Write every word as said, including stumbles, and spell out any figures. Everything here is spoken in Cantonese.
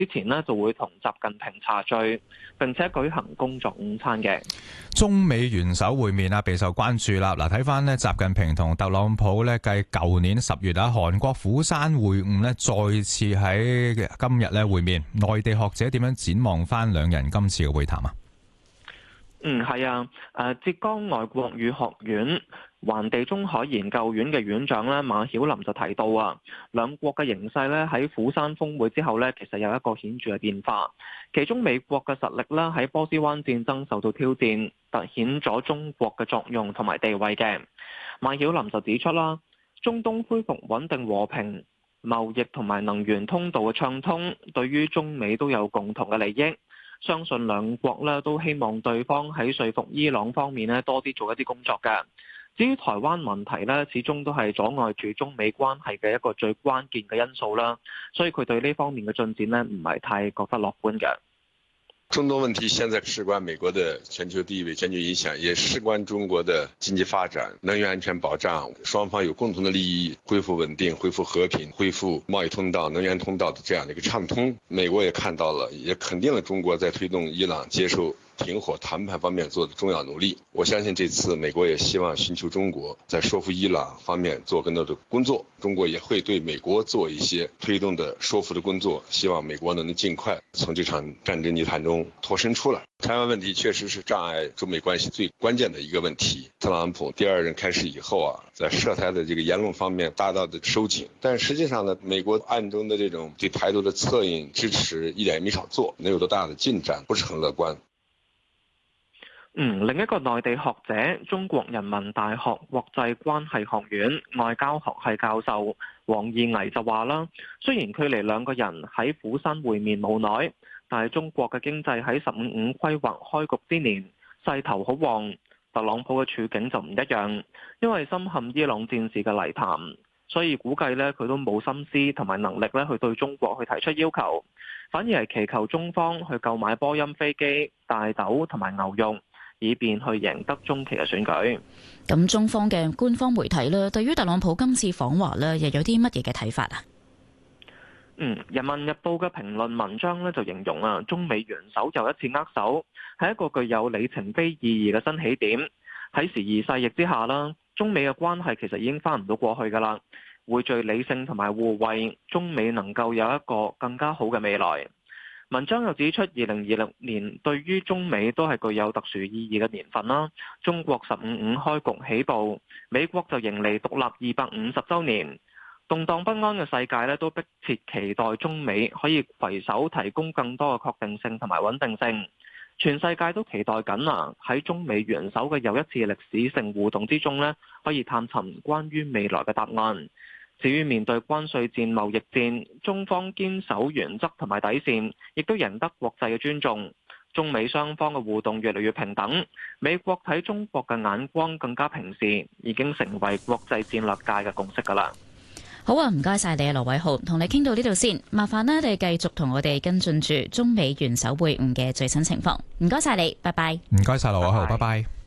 之前呢就會同習近平茶聚，並且舉行工作午餐嘅。 中美元首會面啊，備受關注啦。嗱，睇翻呢，習近平同特朗普呢，繼舊年十月啊，韓國釜山會晤呢，再次喺今日呢會面。內地學者點樣展望翻兩人今次嘅會談啊？ 嗯，係啊，誒，浙江外國語學院環地中海研究院嘅院長咧馬曉林就提到啊，兩國嘅形勢咧喺釜山峰會之後咧，其實有一個顯著嘅變化。其中美國嘅實力啦喺波斯灣戰爭受到挑戰，凸顯咗中國嘅作用同埋地位嘅。馬曉林就指出啦，中東恢復穩定和平、貿易同埋能源通道嘅暢通，對於中美都有共同嘅利益。相信兩國咧都希望對方喺說服伊朗方面咧多啲做一啲工作嘅。至於台灣問題咧，始終都係阻礙住中美關係嘅一個最關鍵嘅因素啦，所以佢對呢方面嘅進展咧唔係太覺得樂觀嘅。 中東問題現在事關美國的全球地位、全球影響，也事關中國的經濟發展、能源安全保障。雙方有共同的利益，恢復穩定、恢復和平、恢復貿易通道、能源通道的這樣的一個暢通。美國也看到了，也肯定了中國在推動伊朗接受停火談判方面做的重要努力。我相信這次美國也希望尋求中國在說服伊朗方面做更多的工作，中國也會對美國做一些推動的說服的工作，希望美國能盡快從這場戰爭泥潭中脫身出來。台灣問題確實是障礙中美關係最關鍵的一個問題。特朗普第二任開始以後啊，在涉台的這個言論方面大大的收緊，但實際上呢，美國暗中的這種對台獨的策應支持一點也沒少做，沒有多大的進展，不是很樂觀。 嗯，另一個內地學者、中國人民大學國際關係學院外交學系教授王義巍就話啦，雖然距離兩個人喺釜山會面冇耐，但係中國嘅經濟喺十五五規劃開局之年勢頭好旺，特朗普嘅處境就唔一樣，因為深陷伊朗戰事嘅泥潭，所以估計呢，佢都冇心思同埋能力咧去對中國去提出要求，反而係祈求中方去購買波音飛機、大豆同埋牛肉，以便去贏得中期嘅選舉。 咁中方嘅官方媒體咧，對於特朗普今次訪華咧，又有啲乜嘢嘅睇法啊？ 嗯，《人民日報》嘅評論文章咧就形容啊，中美元首又一次握手，係一個具有里程碑意義嘅新起點。喺時移世易之下啦，中美嘅關係其實已經翻唔到過去噶啦，匯聚理性同埋互惠，中美能夠有一個更加好嘅未來。文章又指出，二零二六年對於中美都係具有特殊意義嘅年份啦。中國十五五開局起步，美國就迎嚟獨立二百五十週年。動盪不安嘅世界咧，都迫切期待中美可以攜手提供更多嘅確定性同埋穩定性。全世界都期待緊啊！喺中美元首嘅又一次歷史性互動之中咧，可以探尋關於未來嘅答案。至於面對關稅戰、貿易戰，中方堅守原則同埋底線，亦都贏得國際嘅尊重。中美雙方嘅互動越嚟越平等，美國睇中國嘅眼光更加平視，已經成為國際戰略界嘅共識㗎啦。 好啊，唔該晒你啊，羅偉浩，同你傾到呢度先。麻煩呢，你繼續同我哋跟進住中美元首會晤嘅最新情況。唔該晒你，拜拜。 唔該晒羅偉浩，拜拜。